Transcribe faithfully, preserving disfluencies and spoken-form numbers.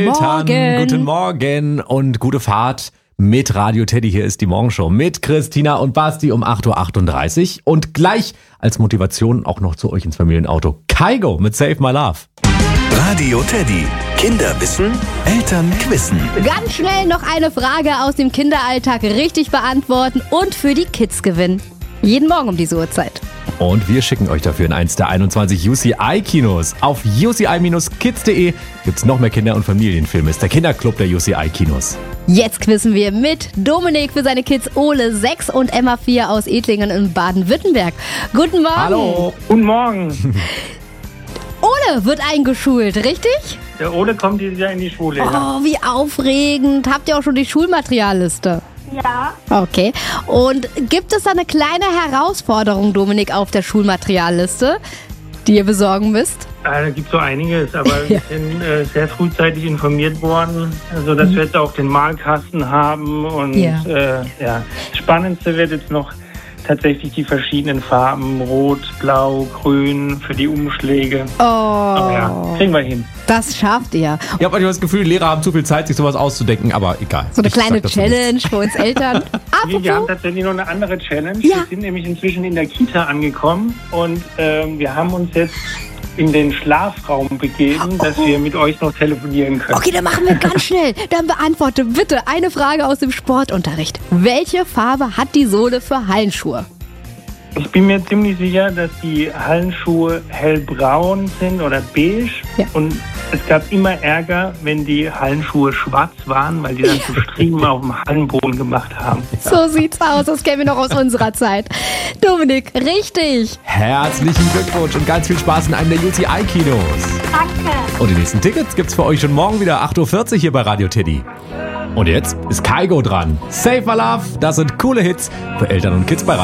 Eltern, Morgen. Guten Morgen und gute Fahrt mit Radio Teddy. Hier ist die Morgenshow mit Christina und Basti um acht Uhr achtunddreißig. Und gleich als Motivation auch noch zu euch ins Familienauto Kaigo mit Save My Love. Radio Teddy. Kinder wissen, Eltern quissen. Ganz schnell noch eine Frage aus dem Kinderalltag richtig beantworten und für die Kids gewinnen. Jeden Morgen um diese Uhrzeit. Und wir schicken euch dafür in eins der einundzwanzig U C I-Kinos. Auf u c i Bindestrich kids punkt de gibt's noch mehr Kinder- und Familienfilme. Ist der Kinderclub der U C I-Kinos. Jetzt quissen wir mit Dominik für seine Kids Ole sechs und Emma vier aus Edlingen in Baden-Württemberg. Guten Morgen. Hallo. Guten Morgen. Ole wird eingeschult, richtig? Der Ole kommt dieses Jahr in die Schule. Ja. Oh, wie aufregend. Habt ihr auch schon die Schulmaterialliste? Ja, Okay. Und gibt es da eine kleine Herausforderung, Dominik, auf der Schulmaterialliste, die ihr besorgen müsst? Ah, da gibt es so einiges, aber Ja. wir sind äh, sehr frühzeitig informiert worden, also dass wir jetzt auch den Malkasten haben. Und Ja. Äh, ja. Das Spannendste wird jetzt noch tatsächlich die verschiedenen Farben, Rot, Blau, Grün für die Umschläge. Oh, Aber ja, kriegen wir hin. das schafft ihr. Ich habe manchmal das Gefühl, die Lehrer haben zu viel Zeit, sich sowas auszudenken, aber egal. So eine Ich kleine sag dazu Challenge für uns Eltern. Wir, wir haben Apropos, tatsächlich noch eine andere Challenge. Ja. Wir sind nämlich inzwischen in der Kita angekommen und ähm, wir haben uns jetzt in den Schlafraum begeben, dass wir mit euch noch telefonieren können. okay, dann machen wir ganz schnell. Dann beantworte bitte eine Frage aus dem Sportunterricht. Welche Farbe hat die Sohle für Hallenschuhe? Ich bin mir ziemlich sicher, dass die Hallenschuhe hellbraun sind oder beige. Ja. Und es gab immer Ärger, wenn die Hallenschuhe schwarz waren, weil die dann so Striemen auf dem Hallenboden gemacht haben. So sieht's aus, das kennen wir noch aus unserer Zeit. Dominik, richtig. Herzlichen Glückwunsch und ganz viel Spaß in einem der U C I-Kinos. danke. Und die nächsten Tickets gibt's für euch schon morgen wieder acht Uhr vierzig hier bei Radio Teddy. Und jetzt ist Kaigo dran. Save My Love, das sind coole Hits für Eltern und Kids bei Radio